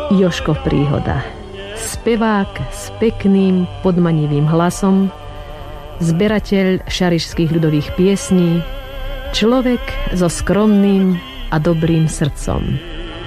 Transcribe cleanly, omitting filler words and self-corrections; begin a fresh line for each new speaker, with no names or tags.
Jožko Príhoda. Spevák s pekným, podmanivým hlasom, zberateľ šarišských ľudových piesní, človek so skromným a dobrým srdcom.